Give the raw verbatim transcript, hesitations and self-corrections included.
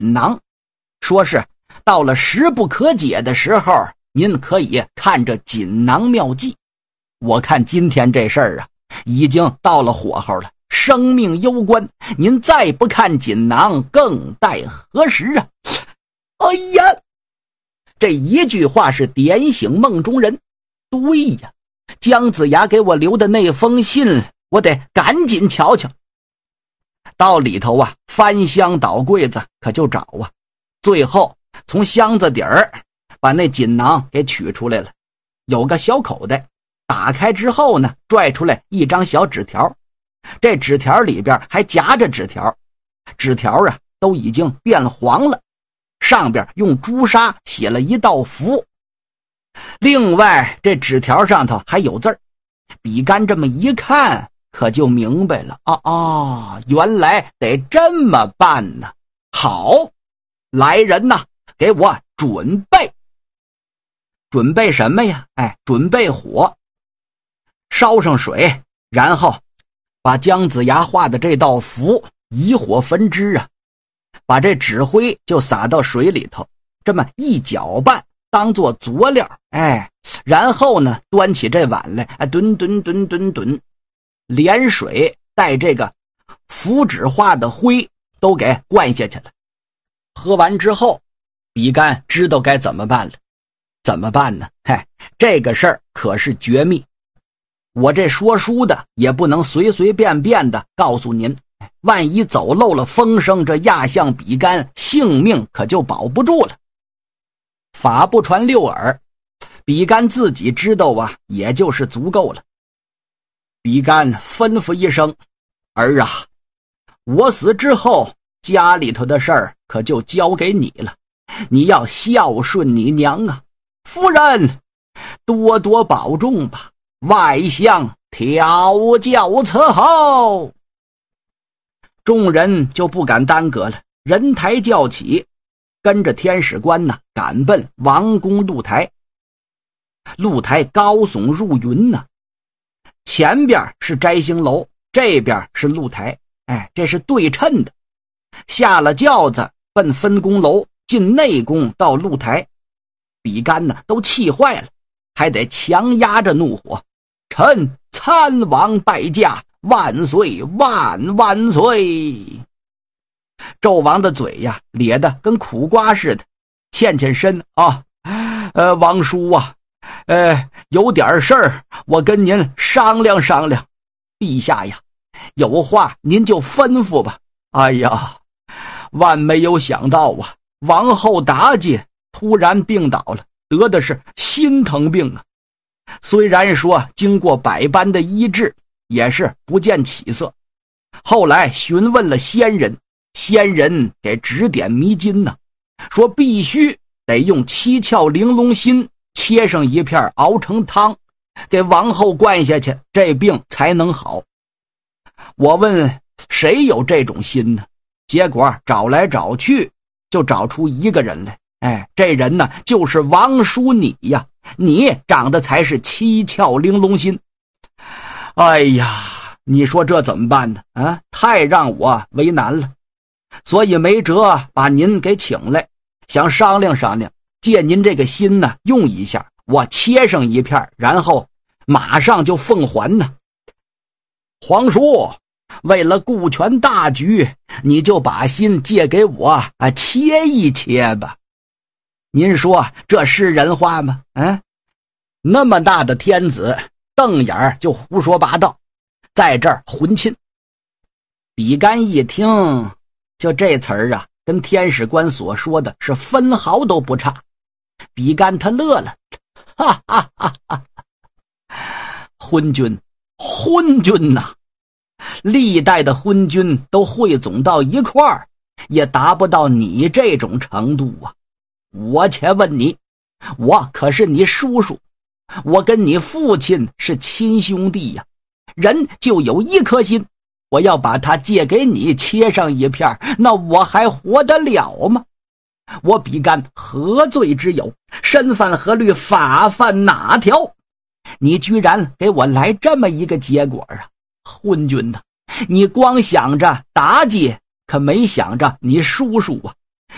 囊，说是到了时不可解的时候，您可以看这锦囊妙计。我看今天这事儿啊，已经到了火候了，生命攸关，您再不看锦囊，更待何时啊？哎呀，这一句话是点醒梦中人。对呀，姜子牙给我留的那封信，我得赶紧瞧瞧。到里头啊，翻箱倒柜子，可就找啊。最后从箱子底儿把那锦囊给取出来了，有个小口袋，打开之后呢，拽出来一张小纸条。这纸条里边还夹着纸条，纸条啊都已经变黄了，上边用朱砂写了一道符。另外这纸条上头还有字儿，比干这么一看可就明白了啊啊！原来得这么办呢。好，来人呐，给我准备。准备什么呀？哎，准备火，烧上水，然后把姜子牙画的这道符以火焚之啊，把这纸灰就撒到水里头，这么一搅拌，当做佐料。哎，然后呢，端起这碗来，哎，吨吨吨吨吨，连水带这个符纸画的灰都给灌下去了。喝完之后，比干知道该怎么办了。怎么办呢？嗨，这个事儿可是绝密，我这说书的也不能随随便便的告诉您，万一走漏了风声，这亚相比干性命可就保不住了。法不传六耳，比干自己知道啊，也就是足够了。比干吩咐一声：“儿啊，我死之后，家里头的事儿可就交给你了，你要孝顺你娘啊。夫人，多多保重吧，外相调教伺候。”众人就不敢耽搁了，人抬轿起，跟着天使官呢，赶奔王宫露台。露台高耸入云呢，前边是摘星楼，这边是露台，哎，这是对称的。下了轿子，奔分宫楼，进内宫到露台。比干呢都气坏了，还得强压着怒火：“臣参王拜驾，万岁万万岁！”纣王的嘴呀咧得跟苦瓜似的，欠欠身啊，呃，王叔啊，呃，有点事儿，我跟您商量商量。陛下呀，有话您就吩咐吧。哎呀，万没有想到啊，王后妲己突然病倒了，得的是心疼病啊。虽然说经过百般的医治，也是不见起色。后来询问了仙人，仙人给指点迷津呢，说必须得用七窍玲珑心切上一片熬成汤，给王后灌下去，这病才能好。我问谁有这种心呢？结果找来找去，就找出一个人来。哎，这人呢就是王叔你呀，你长得才是七窍玲珑心。哎呀，你说这怎么办呢？啊，太让我为难了。所以没辙，把您给请来，想商量商量，借您这个心呢用一下，我切上一片，然后马上就奉还呢。皇叔，为了顾全大局，你就把心借给我啊，切一切吧。您说这是人话吗？啊，那么大的天子，瞪眼就胡说八道，在这儿混亲。比干一听，就这词儿啊，跟天使官所说的是分毫都不差。比干他乐了，哈哈哈哈！昏君，昏君呐、啊！历代的昏君都汇总到一块儿，也达不到你这种程度啊！我且问你，我可是你叔叔，我跟你父亲是亲兄弟呀、啊，人就有一颗心，我要把它借给你切上一片，那我还活得了吗？我比干何罪之有？身犯何律？法犯哪条？你居然给我来这么一个结果啊！昏君呐、啊，你光想着妲己，可没想着你叔叔啊！